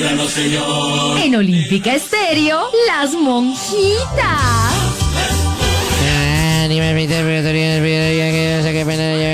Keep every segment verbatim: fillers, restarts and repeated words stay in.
no señor. En Olímpica Estéreo, Las Monjitas. Ah, ni me permite, pero todavía no que no sé qué pena yo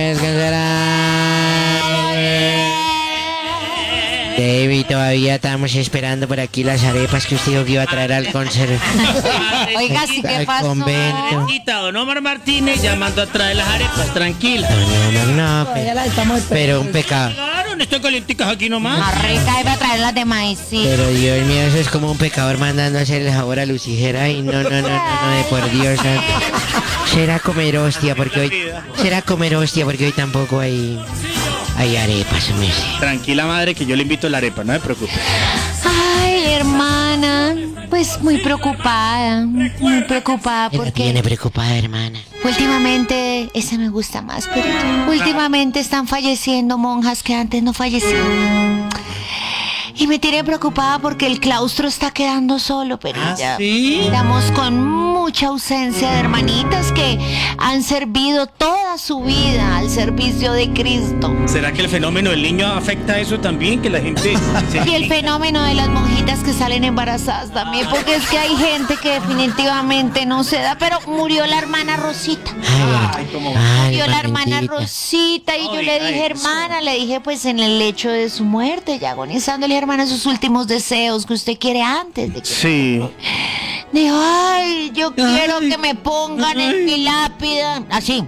David, todavía estamos esperando por aquí las arepas que usted dijo que iba a traer al concierto. Oiga, ¿sí qué Al pasó? convento. Don Omar Martínez ya mandó a traer las arepas, tranquila. No, no, no, Todavía pero, las estamos esperando. pero un pecado. Claro, no estoy calienticas aquí nomás. Más rica iba a traer las de maíz, sí. Pero Dios mío, eso es como un pecador mandando a hacer el favor a Lucigera. Y no, no, no, no, no, de por Dios. No. Será comer hostia, porque hoy... Será comer hostia, porque hoy tampoco hay... Hay arepas, me sé. Tranquila, madre, que yo le invito la arepa, no se preocupe. Ay, hermana, pues muy preocupada, muy preocupada ¿Qué la porque tiene preocupada, hermana? últimamente, esa me gusta más, pero últimamente están falleciendo monjas que antes no fallecían. Y me tiene preocupada porque el claustro está quedando solo, pero ¿Ah, ya sí? estamos con mucha ausencia de hermanitas que han servido toda su vida al servicio de Cristo. ¿Será que el fenómeno del niño afecta a eso también? Que la gente... se- Y el fenómeno de las monjitas que salen embarazadas también, porque es que hay gente que definitivamente no se da, pero murió la hermana Rosita. Ay, ay, Murió la hermana mamita. Rosita y yo Ay, le dije, ay, hermana, le dije pues en el lecho de su muerte, ya agonizando, le dije, hermana, sus últimos deseos que usted quiere antes de que... Sí. Dijo, ay, yo quiero que me pongan en mi lápida, así,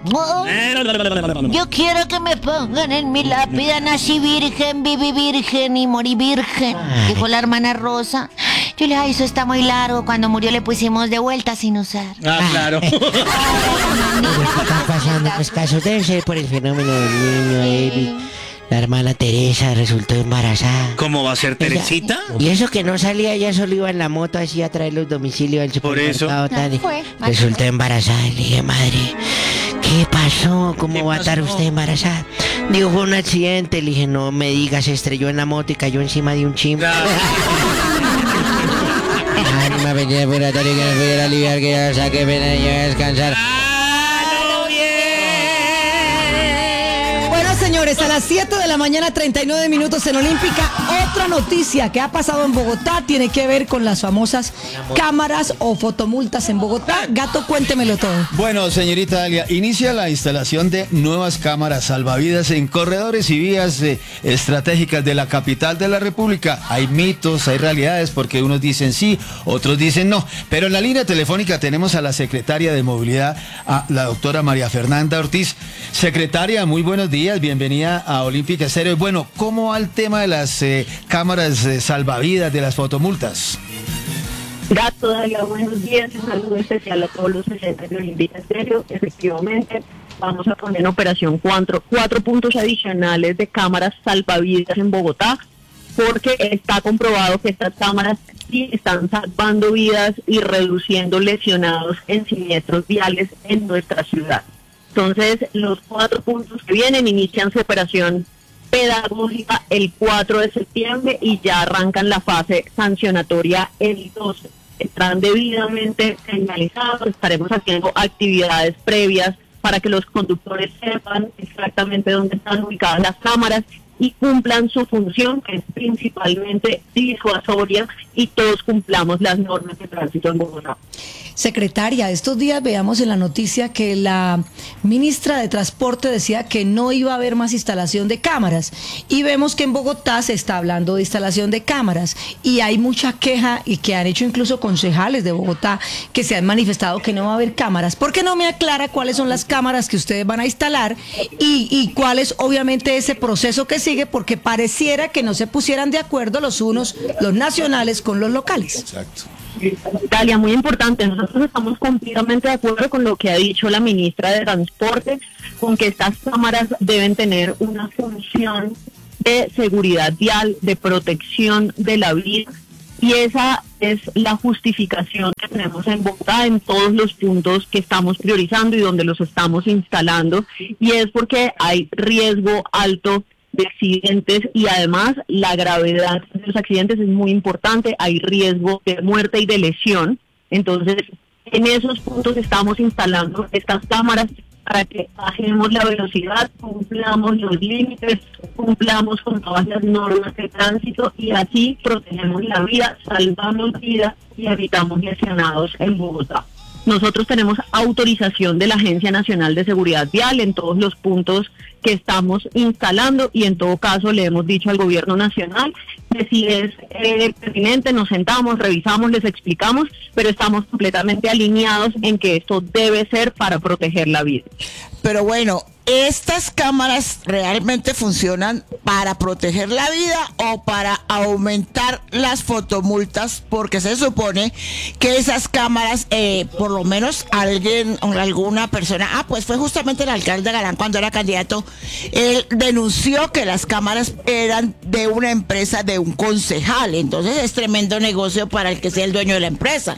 yo quiero que me pongan en mi lápida, nací virgen, viví virgen y morí virgen, dijo la hermana Rosa. Yo le dije, ay, eso está muy largo, cuando murió le pusimos de vuelta sin usar. Ah, claro. Pero ¿qué está pasando? Pues caso debe ser por el fenómeno del niño, David. La hermana Teresa resultó embarazada. ¿Cómo va a ser Teresita? Y eso que no salía, ella solo iba en la moto así a traer los domicilios del Por eso. supermercado. tal, y Fue. Resultó embarazada. Y le dije, madre, ¿qué pasó? ¿Cómo ¿Qué va a estar pasó? usted embarazada? Dijo, fue un accidente. Le dije, no me digas, se estrelló en la moto y cayó encima de un chimp. Ay, no me venía el purgatorio que nos pudiera aliviar, que ya saqué pena y ya a descansar. Bueno, señores, a las siete de la mañana, treinta y nueve minutos en Olímpica, otra noticia que ha pasado en Bogotá tiene que ver con las famosas cámaras o fotomultas en Bogotá. Gato, cuéntemelo todo. Bueno, señorita Dalia, inicia la instalación de nuevas cámaras salvavidas en corredores y vías eh, estratégicas de la capital de la República. Hay mitos, hay realidades, porque unos dicen sí, otros dicen no. Pero en la línea telefónica tenemos a la secretaria de Movilidad, a la doctora María Fernanda Ortiz. Secretaria, muy buenos días, bienvenida a Olímpica Estéreo. Bueno, ¿cómo va el tema de las eh, cámaras eh, salvavidas, de las fotomultas? Gato, Dalia, buenos días, un saludo especial a todos los oyentes de Olímpica Estéreo. Efectivamente, vamos a poner en operación cuatro, cuatro puntos adicionales de cámaras salvavidas en Bogotá, porque está comprobado que estas cámaras sí están salvando vidas y reduciendo lesionados en siniestros viales en nuestra ciudad. Entonces, los cuatro puntos que vienen inician su operación pedagógica el cuatro de septiembre y ya arrancan la fase sancionatoria el doce. Están debidamente señalizados, estaremos haciendo actividades previas para que los conductores sepan exactamente dónde están ubicadas las cámaras y cumplan su función, que es principalmente disuasoria, y todos cumplamos las normas de tránsito en Bogotá. Secretaria, estos días veamos en la noticia que la ministra de Transporte decía que no iba a haber más instalación de cámaras y vemos que en Bogotá se está hablando de instalación de cámaras y hay mucha queja y que han hecho incluso concejales de Bogotá que se han manifestado que no va a haber cámaras. ¿Por qué no me aclara cuáles son las cámaras que ustedes van a instalar y, y cuál es obviamente ese proceso que sigue? Porque pareciera que no se pusieran de acuerdo los unos, los nacionales con los locales. Exacto. Dalia, muy importante, nosotros estamos completamente de acuerdo con lo que ha dicho la ministra de Transporte, con que estas cámaras deben tener una función de seguridad vial, de protección de la vida, y esa es la justificación que tenemos en Bogotá en todos los puntos que estamos priorizando y donde los estamos instalando, y es porque hay riesgo alto de accidentes y además la gravedad de los accidentes es muy importante, hay riesgo de muerte y de lesión. Entonces, en esos puntos estamos instalando estas cámaras para que bajemos la velocidad, cumplamos los límites, cumplamos con todas las normas de tránsito y así protegemos la vida, salvamos vidas y evitamos lesionados en Bogotá. Nosotros tenemos autorización de la Agencia Nacional de Seguridad Vial en todos los puntos que estamos instalando y en todo caso le hemos dicho al gobierno nacional que si es eh, pertinente nos sentamos, revisamos, les explicamos, pero estamos completamente alineados en que esto debe ser para proteger la vida. Pero bueno, ¿estas cámaras realmente funcionan para proteger la vida o para aumentar las fotomultas? Porque se supone que esas cámaras, eh, por lo menos alguien o alguna persona, ah, pues fue justamente el alcalde Galán cuando era candidato, él denunció que las cámaras eran de una empresa, de un concejal. Entonces es tremendo negocio para el que sea el dueño de la empresa.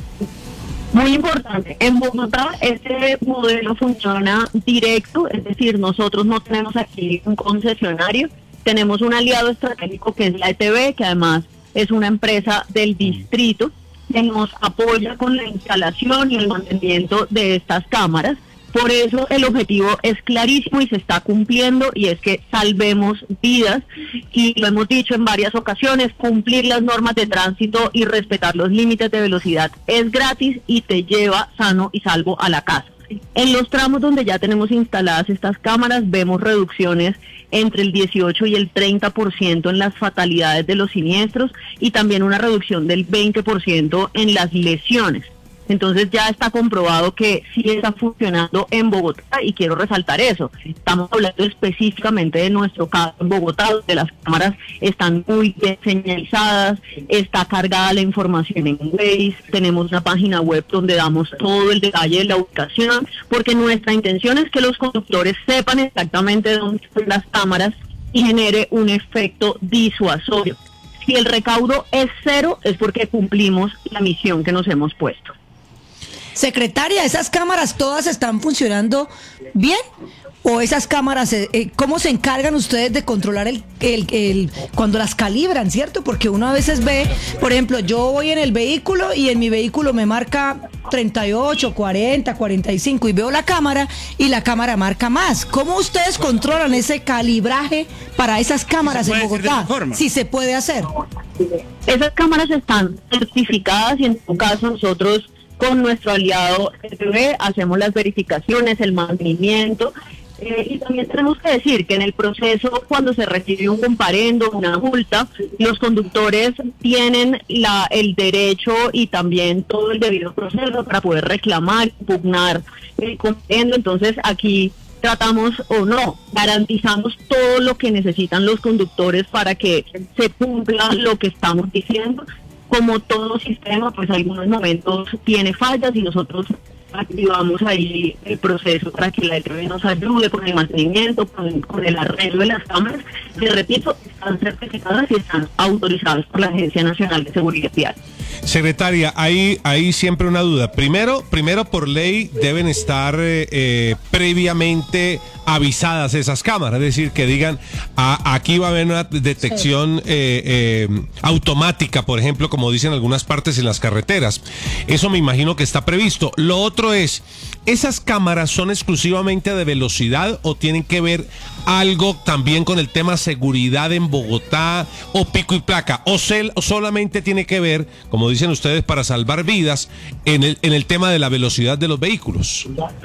Muy importante, en Bogotá este modelo funciona directo, es decir, nosotros no tenemos aquí un concesionario, tenemos un aliado estratégico que es la E T V, que además es una empresa del distrito que nos apoya con la instalación y el mantenimiento de estas cámaras. Por eso el objetivo es clarísimo y se está cumpliendo, y es que salvemos vidas, y lo hemos dicho en varias ocasiones, cumplir las normas de tránsito y respetar los límites de velocidad es gratis y te lleva sano y salvo a la casa. En los tramos donde ya tenemos instaladas estas cámaras vemos reducciones entre el dieciocho y el treinta por ciento en las fatalidades de los siniestros y también una reducción del veinte por ciento en las lesiones. Entonces ya está comprobado que sí está funcionando en Bogotá y quiero resaltar eso. Estamos hablando específicamente de nuestro caso en Bogotá, donde las cámaras están muy bien señalizadas, está cargada la información en Waze, tenemos una página web donde damos todo el detalle de la ubicación, porque nuestra intención es que los conductores sepan exactamente dónde están las cámaras y genere un efecto disuasorio. Si el recaudo es cero, es porque cumplimos la misión que nos hemos puesto. Secretaria, ¿esas cámaras todas están funcionando bien? ¿O esas cámaras, eh, eh, cómo se encargan ustedes de controlar el, el, el cuando las calibran, cierto? Porque uno a veces ve, por ejemplo, yo voy en el vehículo y en mi vehículo me marca treinta y ocho, cuarenta, cuarenta y cinco y veo la cámara y la cámara marca más. ¿Cómo ustedes controlan ese calibraje para esas cámaras en Bogotá? Si se puede hacer. Esas cámaras están certificadas y en tu caso nosotros con nuestro aliado E T V hacemos las verificaciones, el mantenimiento, eh, y también tenemos que decir que en el proceso, cuando se recibe un comparendo, una multa, los conductores tienen la, el derecho y también todo el debido proceso para poder reclamar, impugnar el comparendo. Entonces aquí tratamos o no, garantizamos todo lo que necesitan los conductores para que se cumpla lo que estamos diciendo. Como todo sistema, pues algunos momentos tiene fallas y nosotros activamos ahí el proceso para que la E T V nos ayude con el mantenimiento, con, con el arreglo de las cámaras, que repito, están certificadas y están autorizadas por la Agencia Nacional de Seguridad Vial. Secretaria, hay, hay siempre una duda. Primero, primero por ley deben estar eh, eh, previamente avisadas esas cámaras, es decir, que digan, a, aquí va a haber una detección sí. eh, eh, automática, por ejemplo, como dicen algunas partes en las carreteras. Eso me imagino que está previsto. Lo otro es, ¿esas cámaras son exclusivamente de velocidad o tienen que ver algo también con el tema seguridad en Bogotá o pico y placa? ¿O, cel, o solamente tiene que ver, como dicen ustedes, para salvar vidas en el, en el tema de la velocidad de los vehículos?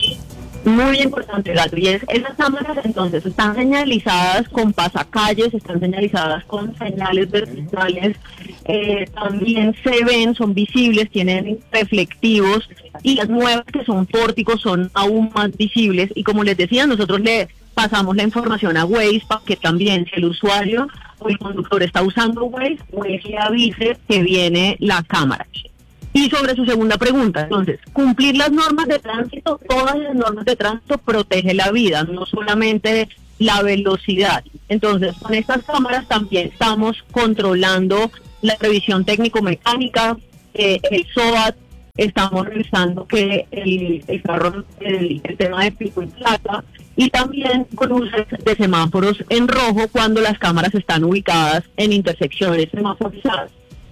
Muy importante, Gato, y es, esas cámaras entonces están señalizadas con pasacalles, están señalizadas con señales verticales, eh, también se ven, son visibles, tienen reflectivos, y las nuevas que son pórticos son aún más visibles, y como les decía, nosotros le pasamos la información a Waze para que también si el usuario o el conductor está usando Waze, Waze le avise que viene la cámara. Y sobre su segunda pregunta, entonces, cumplir las normas de tránsito, todas las normas de tránsito protege la vida, no solamente la velocidad. Entonces, con estas cámaras también estamos controlando la revisión técnico-mecánica, eh, el S O A T, estamos revisando que el, el carro, el, el tema de pico y placa, y también cruces de semáforos en rojo cuando las cámaras están ubicadas en intersecciones semaforizadas.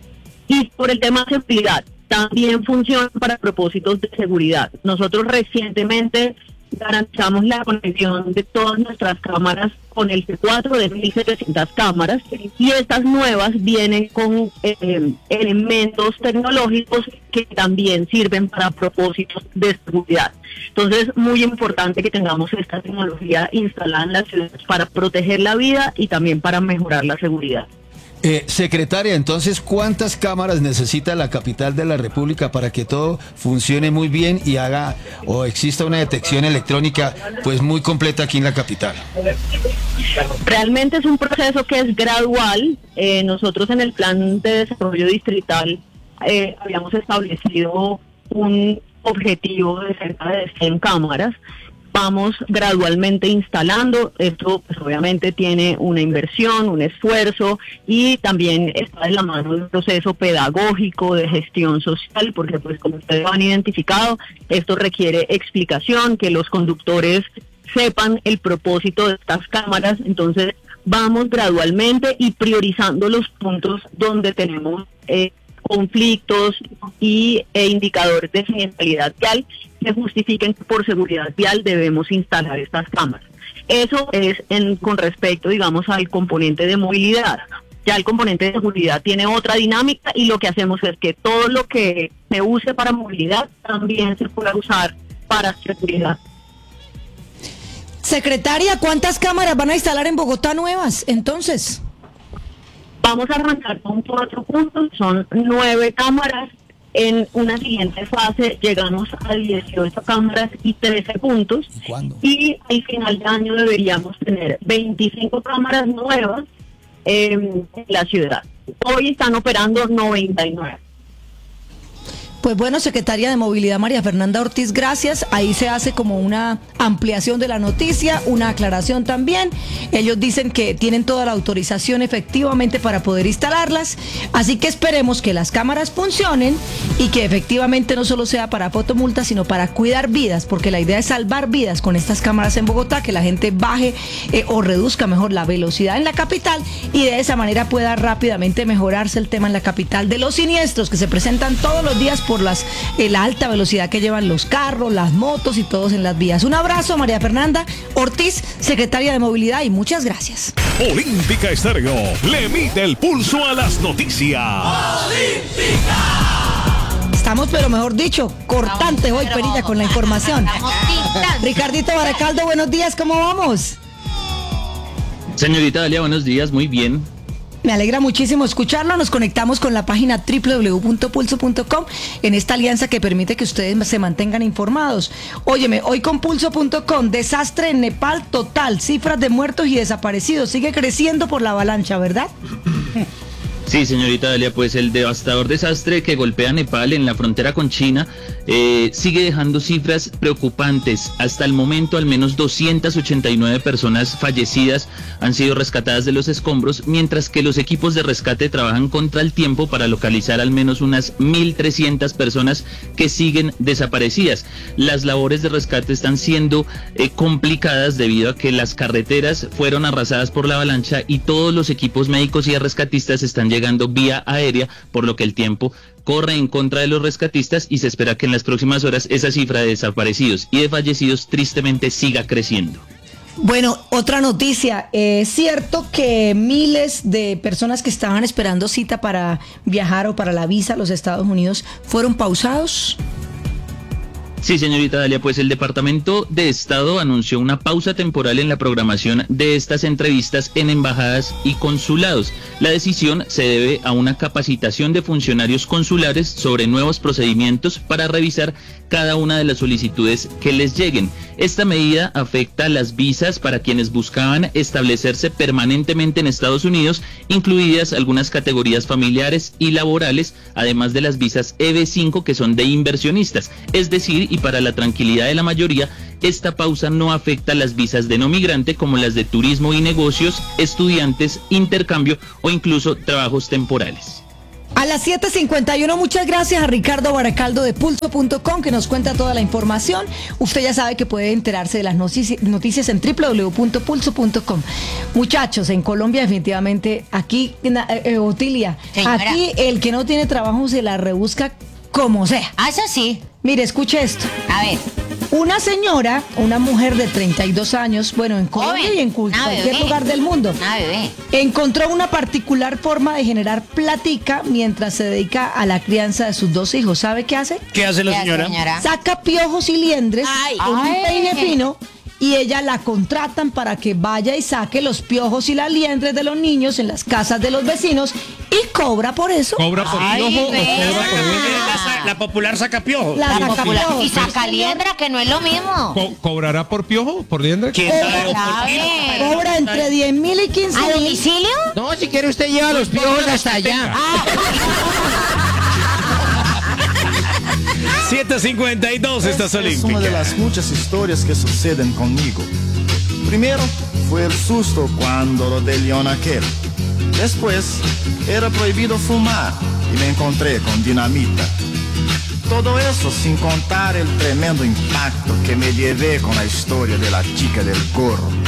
Y por el tema de seguridad, también funciona para propósitos de seguridad. Nosotros recientemente garantizamos la conexión de todas nuestras cámaras con el C cuatro de mil setecientas cámaras, y estas nuevas vienen con eh, elementos tecnológicos que también sirven para propósitos de seguridad. Entonces, muy importante que tengamos esta tecnología instalada en las ciudades para proteger la vida y también para mejorar la seguridad. Eh, secretaria, entonces, ¿cuántas cámaras necesita la capital de la República para que todo funcione muy bien y haga o exista una detección electrónica pues muy completa aquí en la capital? Realmente es un proceso que es gradual. Eh, nosotros en el plan de desarrollo distrital eh, habíamos establecido un objetivo de cerca de cien cámaras. Vamos gradualmente instalando. Esto pues obviamente tiene una inversión, un esfuerzo, y también está de la mano de un proceso pedagógico de gestión social, porque pues como ustedes lo han identificado, esto requiere explicación, que los conductores sepan el propósito de estas cámaras. Entonces vamos gradualmente y priorizando los puntos donde tenemos eh, conflictos y e indicadores de siniestralidad vial que justifiquen que por seguridad vial debemos instalar estas cámaras. Eso es en, con respecto, digamos, al componente de movilidad. Ya el componente de seguridad tiene otra dinámica, y lo que hacemos es que todo lo que se use para movilidad también se pueda usar para seguridad. Secretaria, ¿cuántas cámaras van a instalar en Bogotá nuevas entonces? Vamos a arrancar con cuatro puntos, son nueve cámaras. En una siguiente fase llegamos a dieciocho cámaras y trece puntos. ¿Y cuándo? Y al final de año deberíamos tener veinticinco cámaras nuevas eh, en la ciudad. Hoy están operando noventa y nueve. Pues bueno, secretaria de Movilidad María Fernanda Ortiz, gracias. Ahí se hace como una ampliación de la noticia, una aclaración también. Ellos dicen que tienen toda la autorización efectivamente para poder instalarlas, así que esperemos que las cámaras funcionen y que efectivamente no solo sea para fotomultas, sino para cuidar vidas, porque la idea es salvar vidas con estas cámaras en Bogotá, que la gente baje eh, o reduzca mejor la velocidad en la capital, y de esa manera pueda rápidamente mejorarse el tema en la capital de los siniestros que se presentan todos los días por las eh, la alta velocidad que llevan los carros, las motos y todos en las vías. Un abrazo, María Fernanda Ortiz, secretaria de Movilidad, y muchas gracias. Olímpica Estéreo le mide el pulso a las noticias. Estamos, pero mejor dicho, cortantes hoy, Perilla, con la información. Ricardito Baracaldo, buenos días, ¿cómo vamos? Señorita Dalia, buenos días, muy bien. Me alegra muchísimo escucharlo. Nos conectamos con la página doble u doble u doble u punto pulso punto com en esta alianza que permite que ustedes se mantengan informados. Óyeme, hoy con pulso punto com, desastre en Nepal total, cifras de muertos y desaparecidos. Sigue creciendo por la avalancha, ¿verdad? Sí, señorita Dalia, pues el devastador desastre que golpea a Nepal en la frontera con China eh, sigue dejando cifras preocupantes. Hasta el momento, al menos doscientas ochenta y nueve personas fallecidas han sido rescatadas de los escombros, mientras que los equipos de rescate trabajan contra el tiempo para localizar al menos unas mil trescientas personas que siguen desaparecidas. Las labores de rescate están siendo eh, complicadas debido a que las carreteras fueron arrasadas por la avalancha y todos los equipos médicos y rescatistas están llegando vía aérea, por lo que el tiempo corre en contra de los rescatistas y se espera que en las próximas horas esa cifra de desaparecidos y de fallecidos tristemente siga creciendo. Bueno, otra noticia, es cierto que miles de personas que estaban esperando cita para viajar o para la visa a los Estados Unidos fueron pausados. Sí, señorita Dalia, pues el Departamento de Estado anunció una pausa temporal en la programación de estas entrevistas en embajadas y consulados. La decisión se debe a una capacitación de funcionarios consulares sobre nuevos procedimientos para revisar cada una de las solicitudes que les lleguen. Esta medida afecta las visas para quienes buscaban establecerse permanentemente en Estados Unidos, incluidas algunas categorías familiares y laborales, además de las visas E B cinco que son de inversionistas, es decir, y para la tranquilidad de la mayoría, esta pausa no afecta las visas de no migrante como las de turismo y negocios, estudiantes, intercambio o incluso trabajos temporales. A las siete cincuenta y uno, muchas gracias a Ricardo Baracaldo de pulso punto com que nos cuenta toda la información. Usted ya sabe que puede enterarse de las notici- noticias en doble u doble u doble u punto pulso punto com. Muchachos, en Colombia definitivamente, aquí, eh, eh, Otilia, Señora. aquí el que no tiene trabajo se la rebusca como sea. Ah, eso sí. Mire, escuche esto. A ver. Una señora, una mujer de treinta y dos años, bueno, en Colombia Joven, y en cu- una cualquier bebé. lugar del mundo, Una bebé. encontró una particular forma de generar platica mientras se dedica a la crianza de sus dos hijos. ¿Sabe qué hace? ¿Qué hace la ¿Qué hace, señora? señora? Saca piojos y liendres Ay. con un Ay. peine fino y ella la contratan para que vaya y saque los piojos y las liendres de los niños en las casas de los vecinos y cobra por eso. ¿Cobra por Ay, piojo o vea. cobra por liendre? La, sa- la popular saca piojo. La La saca popular. piojos. Y saca liendra, que no es lo mismo. Co- ¿Cobrará por piojo? ¿Por liendre? ¿Quién sabe? sabe? Cobra entre diez mil y quince ¿A mil. domicilio? No, si quiere usted lleva los piojos hasta allá. siete cincuenta y dos estas Es una de olímpicas. las muchas historias que suceden conmigo. Primero fue el susto cuando lo de León aquel. Después era prohibido fumar y me encontré con dinamita. Todo eso sin contar el tremendo impacto que me llevé con la historia de la chica del gorro.